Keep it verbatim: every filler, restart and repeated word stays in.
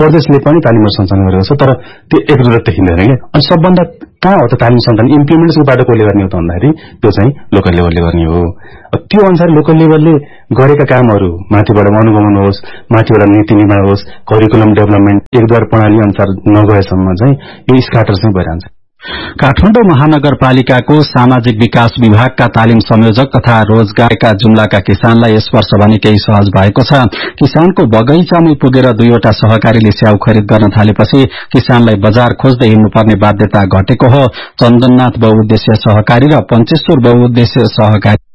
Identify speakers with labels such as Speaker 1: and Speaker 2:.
Speaker 1: प्रदेशले पनि तालिमहरू सञ्चालन गरेको छ, तर त्यो एकजुट देखिँदैन क्या। अनि सबभन्दा कहाँ हो त तालिम सञ्चालन इम्प्लिमेन्टेसनको बाटो कसले गर्ने हो त भन्दाखेरि त्यो चाहिँ लोकल लेभलले गर्ने हो। त्यो अनुसार लोकल लेभलले गरेका कामहरू माथिबाट अनुगमन होस्, माथिबाट नीति निर्माण होस्, करिकुलम डेभलपमेन्ट एकद्वार प्रणाली अनुसार नगएसम्म चाहिँ यो स्काटर चाहिँ भइरहन्छ।
Speaker 2: काठमाडौँ महानगरपालिकाको सामाजिक विकास विभागका तालिम संयोजक तथा रोजगारका जुम्लाका किसानलाई यस वर्ष भने केही सहज भएको छ। किसानको बगैँचामै पुगेर दुईवटा सहकारीले स्याउ खरिद गर्न थालेपछि किसानलाई बजार खोज्दै हिँड्नुपर्ने बाध्यता घटेको हो। चन्दननाथ बहुउद्देश्य सहकारी र पञ्चेश्वर बहुउद्देश्य सहकारी